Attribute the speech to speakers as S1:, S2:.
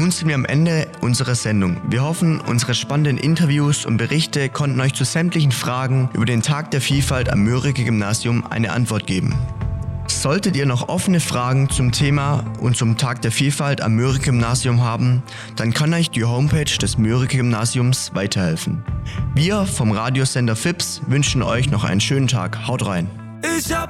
S1: Nun sind wir am Ende unserer Sendung. Wir hoffen, unsere spannenden Interviews und Berichte konnten euch zu sämtlichen Fragen über den Tag der Vielfalt am Mörike-Gymnasium eine Antwort geben. Solltet ihr noch offene Fragen zum Thema und zum Tag der Vielfalt am Mörike-Gymnasium haben, dann kann euch die Homepage des Mörike-Gymnasiums weiterhelfen. Wir vom Radiosender FIPS wünschen euch noch einen schönen Tag. Haut rein!